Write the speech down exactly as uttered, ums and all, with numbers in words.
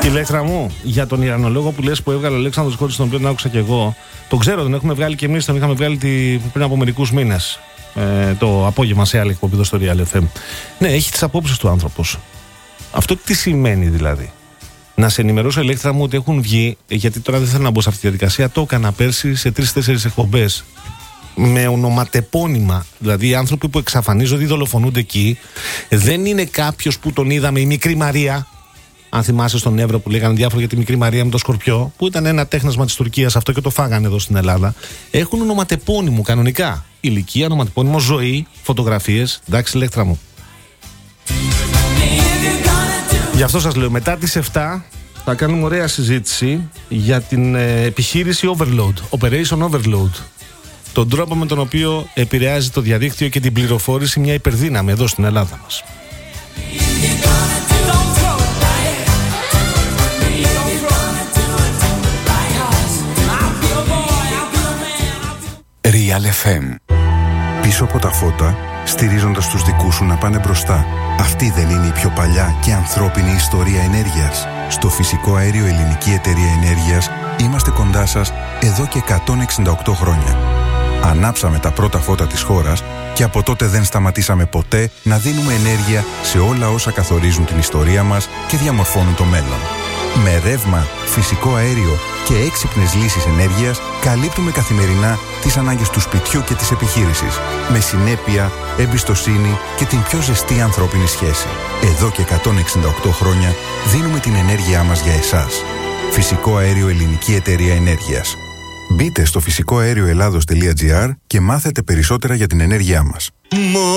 Ηλέκτρα μου, για τον Ιρανολόγο που λες που έβγαλε ο Αλέξανδρος Κότσης, τον οποίο τον άκουσα και εγώ, τον ξέρω, τον έχουμε βγάλει και εμείς, τον είχαμε βγάλει τη, πριν από μερικούς μήνες. Ε, το απόγευμα σε άλλη εκπομπή εδώ στο Real εφ εμ. Ναι, έχει τις απόψεις του άνθρωπος. Αυτό τι σημαίνει δηλαδή? Να σε ενημερώσω, Ηλέκτρα μου, ότι έχουν βγει, γιατί τώρα δεν θέλω να μπω σε αυτή τη διαδικασία, το έκανα πέρσι σε τρεις-τέσσερις εκπομπές με ονοματεπώνυμα. Δηλαδή οι άνθρωποι που εξαφανίζονται ή δολοφονούνται εκεί δεν είναι κάποιος που τον είδαμε, η μικρή Μαρία. Αν θυμάσαι στον Εύρο που λέγανε διάφορα για τη μικρή Μαρία με το Σκορπιό, που ήταν ένα τέχνασμα της Τουρκίας αυτό και το φάγανε εδώ στην Ελλάδα. Έχουν ονοματεπώνυμο κανονικά. Ηλικία, ονοματεπώνυμο, ζωή, φωτογραφίες. Εντάξει, Ηλέκτρα μου. Γι' αυτό σας λέω, μετά τις επτά θα κάνουμε ωραία συζήτηση για την ε, επιχείρηση Overload, Operation Overload. Τον τρόπο με τον οποίο επηρεάζει το διαδίκτυο και την πληροφόρηση μια υπερδύναμη εδώ στην Ελλάδα μας. Real εφ εμ. Πίσω από τα φώτα, στηρίζοντας τους δικούς σου να πάνε μπροστά. Αυτή δεν είναι η πιο παλιά και ανθρώπινη ιστορία ενέργειας? Στο Φυσικό Αέριο Ελληνική Εταιρεία Ενέργειας είμαστε κοντά σας εδώ και εκατόν εξήντα οκτώ χρόνια. Ανάψαμε τα πρώτα φώτα της χώρας και από τότε δεν σταματήσαμε ποτέ να δίνουμε ενέργεια σε όλα όσα καθορίζουν την ιστορία μας και διαμορφώνουν το μέλλον. Με ρεύμα, φυσικό αέριο και έξυπνες λύσεις ενέργειας καλύπτουμε καθημερινά τις ανάγκες του σπιτιού και της επιχείρησης. Με συνέπεια, εμπιστοσύνη και την πιο ζεστή ανθρώπινη σχέση. Εδώ και εκατόν εξήντα οκτώ χρόνια δίνουμε την ενέργειά μας για εσάς. Φυσικό Αέριο Ελληνική Εταιρεία Ενέργειας. Μπείτε στο φυσικό αέριο ελλάδος τελεία τζι άρ και μάθετε περισσότερα για την ενέργειά μας.